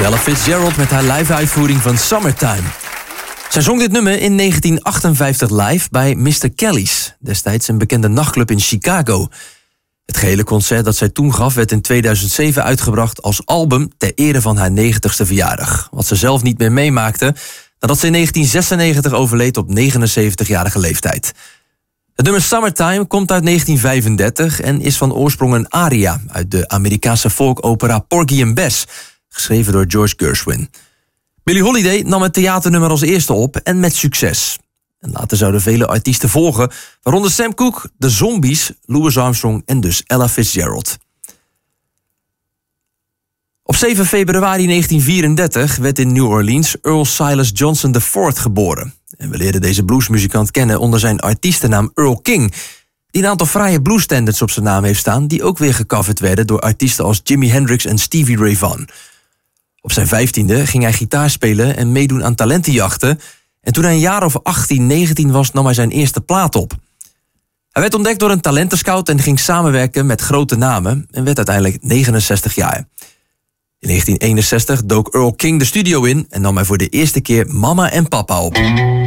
Ella Fitzgerald met haar live-uitvoering van Summertime. Zij zong dit nummer in 1958 live bij Mr. Kelly's, destijds een bekende nachtclub in Chicago. Het gehele concert dat zij toen gaf werd in 2007 uitgebracht als album ter ere van haar 90ste verjaardag. Wat ze zelf niet meer meemaakte nadat ze in 1996 overleed op 79-jarige leeftijd. Het nummer Summertime komt uit 1935 en is van oorsprong een aria uit de Amerikaanse folkopera Porgy and Bess, geschreven door George Gershwin. Billie Holiday nam het theaternummer als eerste op en met succes. En later zouden vele artiesten volgen, waaronder Sam Cooke, The Zombies, Louis Armstrong en dus Ella Fitzgerald. Op 7 februari 1934 werd in New Orleans Earl Silas Johnson IV geboren. En we leerden deze bluesmuzikant kennen onder zijn artiestennaam Earl King, die een aantal fraaie bluesstandards op zijn naam heeft staan, die ook weer gecoverd werden door artiesten als Jimi Hendrix en Stevie Ray Vaughan. Op zijn 15e ging hij gitaar spelen en meedoen aan talentenjachten. En toen hij een jaar of 18, 19 was, nam hij zijn eerste plaat op. Hij werd ontdekt door een talentenscout en ging samenwerken met grote namen en werd uiteindelijk 69 jaar. In 1961 dook Earl King de studio in en nam hij voor de eerste keer Mama en Papa op.